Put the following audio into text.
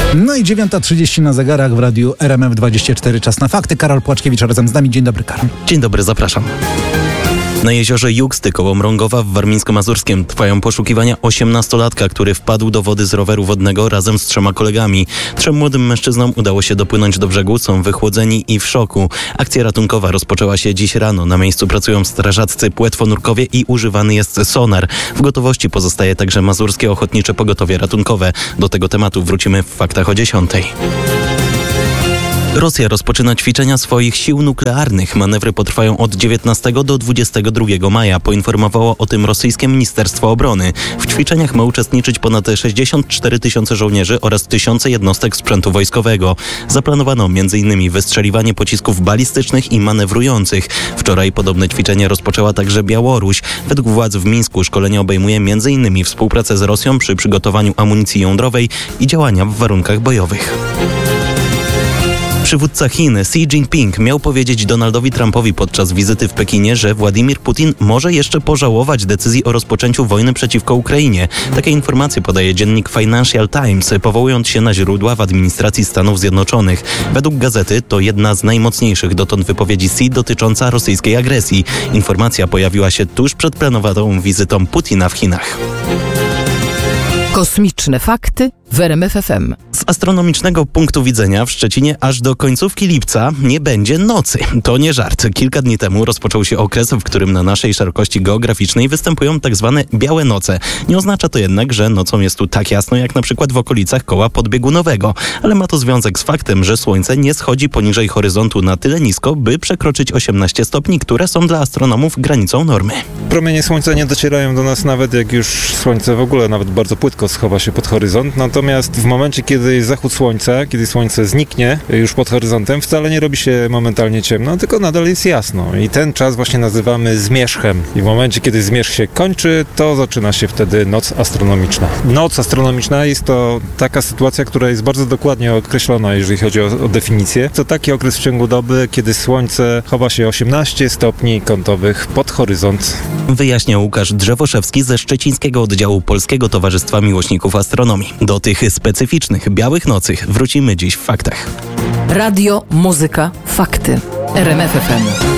No i 9:30 na zegarach w radiu RMF24. Czas na fakty. Karol Płaczkiewicz razem z nami. Dzień dobry, Karol. Dzień dobry, zapraszam. Na jeziorze Jugsty koło Mrągowa w Warmińsko-Mazurskiem trwają poszukiwania 18-latka, który wpadł do wody z roweru wodnego razem z 3 kolegami. 3 młodym mężczyznom udało się dopłynąć do brzegu, są wychłodzeni i w szoku. Akcja ratunkowa rozpoczęła się dziś rano. Na miejscu pracują strażaccy płetwonurkowie i używany jest sonar. W gotowości pozostaje także Mazurskie Ochotnicze Pogotowie Ratunkowe. Do tego tematu wrócimy w faktach o 10:00. Rosja rozpoczyna ćwiczenia swoich sił nuklearnych. Manewry potrwają od 19 do 22 maja. Poinformowało o tym rosyjskie Ministerstwo Obrony. W ćwiczeniach ma uczestniczyć ponad 64 tysiące żołnierzy oraz tysiące jednostek sprzętu wojskowego. Zaplanowano m.in. wystrzeliwanie pocisków balistycznych i manewrujących. Wczoraj podobne ćwiczenia rozpoczęła także Białoruś. Według władz w Mińsku szkolenie obejmuje m.in. współpracę z Rosją przy przygotowaniu amunicji jądrowej i działania w warunkach bojowych. Przywódca Chin Xi Jinping miał powiedzieć Donaldowi Trumpowi podczas wizyty w Pekinie, że Władimir Putin może jeszcze pożałować decyzji o rozpoczęciu wojny przeciwko Ukrainie. Takie informacje podaje dziennik Financial Times, powołując się na źródła w administracji Stanów Zjednoczonych. Według gazety to jedna z najmocniejszych dotąd wypowiedzi Xi dotycząca rosyjskiej agresji. Informacja pojawiła się tuż przed planowaną wizytą Putina w Chinach. Kosmiczne fakty w RMF FM. Z astronomicznego punktu widzenia w Szczecinie aż do końcówki lipca nie będzie nocy. To nie żart. Kilka dni temu rozpoczął się okres, w którym na naszej szerokości geograficznej występują tak zwane białe noce. Nie oznacza to jednak, że nocą jest tu tak jasno jak na przykład w okolicach koła podbiegunowego. Ale ma to związek z faktem, że słońce nie schodzi poniżej horyzontu na tyle nisko, by przekroczyć 18 stopni, które są dla astronomów granicą normy. Promienie słońca nie docierają do nas nawet jak już słońce w ogóle nawet bardzo płytko schowa się pod horyzont. Natomiast w momencie, kiedy jest zachód słońca, kiedy słońce zniknie już pod horyzontem, wcale nie robi się momentalnie ciemno, tylko nadal jest jasno. I ten czas właśnie nazywamy zmierzchem. I w momencie, kiedy zmierzch się kończy, to zaczyna się wtedy noc astronomiczna. Noc astronomiczna jest to taka sytuacja, która jest bardzo dokładnie określona, jeżeli chodzi o definicję. To taki okres w ciągu doby, kiedy słońce chowa się 18 stopni kątowych pod horyzont. Wyjaśnia Łukasz Drzewoszewski ze szczecińskiego oddziału Polskiego Towarzystwa Miłośników Astronomii. Do tych specyficznych białych nocy wrócimy dziś w faktach. Radio, muzyka, fakty. RMF FM.